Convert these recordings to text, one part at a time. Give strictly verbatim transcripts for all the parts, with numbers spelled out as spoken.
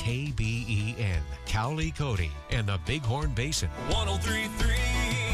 K B E N, Cowley, Cody, and the Bighorn Basin. one oh three point three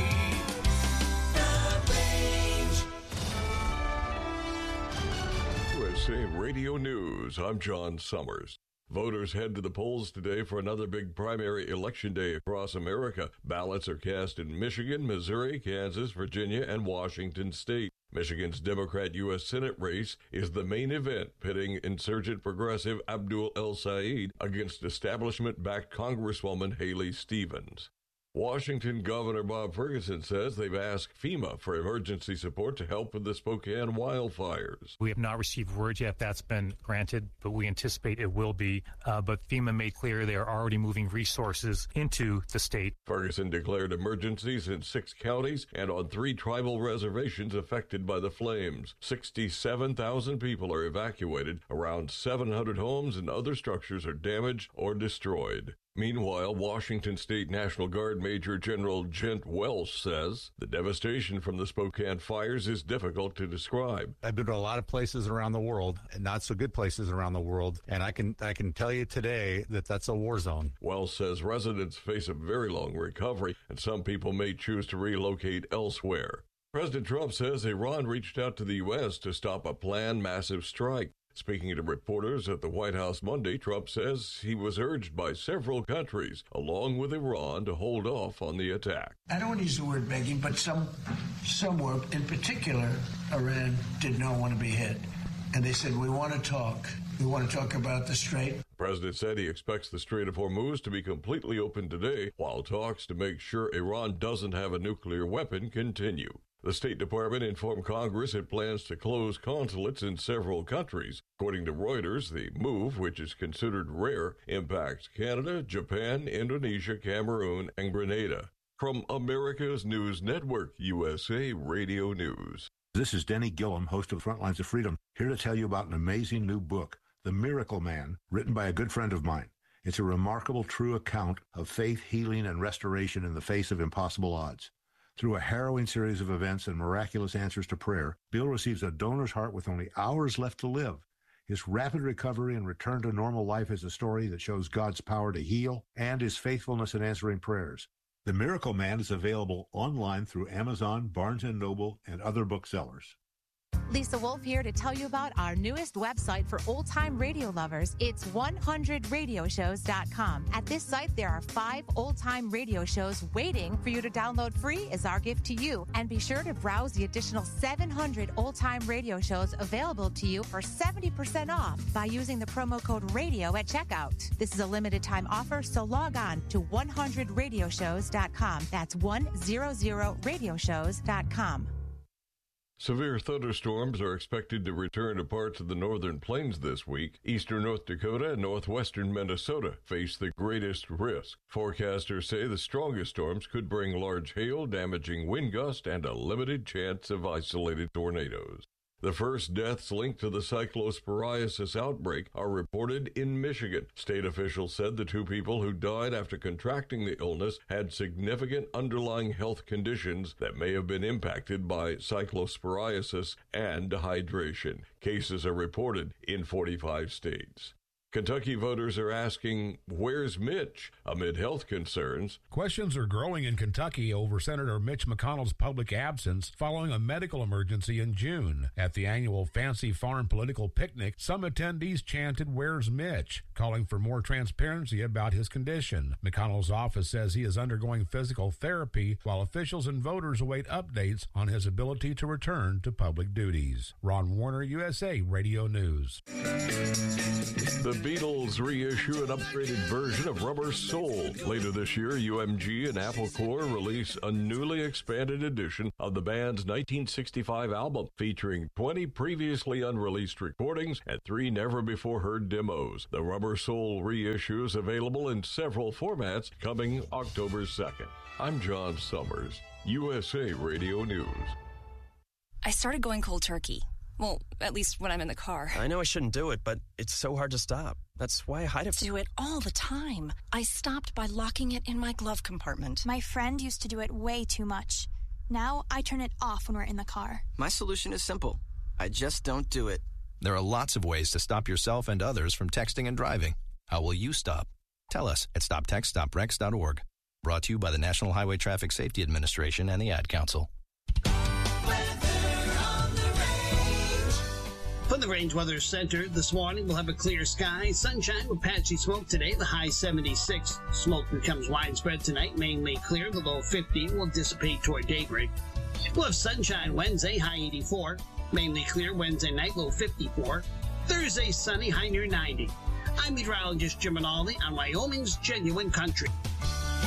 The Range. U S A Radio News, I'm John Summers. Voters head to the polls today for another big primary election day across America. Ballots are cast in Michigan, Missouri, Kansas, Virginia, and Washington state. Michigan's Democrat U S Senate race is the main event, pitting insurgent progressive Abdul El-Sayed against establishment-backed Congresswoman Haley Stevens. Washington Governor Bob Ferguson says they've asked FEMA for emergency support to help with the Spokane wildfires. We have not received word yet that's been granted, but we anticipate it will be. Uh, but FEMA made clear they are already moving resources into the state. Ferguson declared emergencies in six counties and on three tribal reservations affected by the flames. sixty-seven thousand people are evacuated. Around seven hundred homes and other structures are damaged or destroyed. Meanwhile, Washington State National Guard Major General Gent Welsh says the devastation from the Spokane fires is difficult to describe. I've been to a lot of places around the world, and not so good places around the world, and I can I can tell you today that that's a war zone. Welsh says residents face a very long recovery, and some people may choose to relocate elsewhere. President Trump says Iran reached out to the U S to stop a planned massive strike. Speaking to reporters at the White House Monday, Trump says he was urged by several countries, along with Iran, to hold off on the attack. I don't want to use the word begging, but some, some were, in particular, Iran did not want to be hit. And they said, we want to talk. We want to talk about the Strait. The president said he expects the Strait of Hormuz to be completely open today, while talks to make sure Iran doesn't have a nuclear weapon continue. The State Department informed Congress it plans to close consulates in several countries. According to Reuters, the move, which is considered rare, impacts Canada, Japan, Indonesia, Cameroon, and Grenada. From America's News Network, U S A Radio News. This is Denny Gillum, host of Frontlines of Freedom, here to tell you about an amazing new book, The Miracle Man, written by a good friend of mine. It's a remarkable, true account of faith, healing, and restoration in the face of impossible odds. Through a harrowing series of events and miraculous answers to prayer, Bill receives a donor's heart with only hours left to live. His rapid recovery and return to normal life is a story that shows God's power to heal and his faithfulness in answering prayers. The Miracle Man is available online through Amazon, Barnes and Noble, and other booksellers. Lisa Wolf here to tell you about our newest website for old-time radio lovers. It's one hundred radio shows dot com. At this site, there are five old-time radio shows waiting for you to download free as our gift to you. And be sure to browse the additional seven hundred old-time radio shows available to you for seventy percent off by using the promo code RADIO at checkout. This is a limited-time offer, so log on to one hundred radio shows dot com. That's one hundred radio shows dot com. Severe thunderstorms are expected to return to parts of the northern plains this week. Eastern North Dakota and northwestern Minnesota face the greatest risk. Forecasters say the strongest storms could bring large hail, damaging wind gusts, and a limited chance of isolated tornadoes. The first deaths linked to the cyclosporiasis outbreak are reported in Michigan. State officials said the two people who died after contracting the illness had significant underlying health conditions that may have been impacted by cyclosporiasis and dehydration. Cases are reported in forty-five states. Kentucky voters are asking, where's Mitch, amid health concerns. Questions are growing in Kentucky over Senator Mitch McConnell's public absence following a medical emergency in June. At the annual Fancy Farm political picnic, some attendees chanted, "Where's Mitch?" calling for more transparency about his condition. McConnell's office says he is undergoing physical therapy, while officials and voters await updates on his ability to return to public duties. Ron Warner, U S A Radio News. The Beatles reissue an upgraded version of Rubber Soul. Later this year, U M G and Apple Corps release a newly expanded edition of the band's nineteen sixty-five album, featuring twenty previously unreleased recordings and three never-before-heard demos. The Rubber Soul reissue is available in several formats coming October second. I'm John Summers, U S A Radio News. I started going cold turkey. Well, at least when I'm in the car. I know I shouldn't do it, but it's so hard to stop. That's why I hide it. Do it all the time. I stopped by locking it in my glove compartment. My friend used to do it way too much. Now I turn it off when we're in the car. My solution is simple. I just don't do it. There are lots of ways to stop yourself and others from texting and driving. How will you stop? Tell us at stop text stop wrecks dot org. Brought to you by the National Highway Traffic Safety Administration and the Ad Council. From the Range Weather Center, this morning we'll have a clear sky, sunshine with patchy smoke today, the high seventy-six. Smoke becomes widespread tonight, mainly clear, the low fifty will dissipate toward daybreak. We'll have sunshine Wednesday, high eighty-four. Mainly clear Wednesday night, low fifty-four. Thursday, sunny, high near ninety. I'm meteorologist Jim Rinaldi on Wyoming's Genuine Country.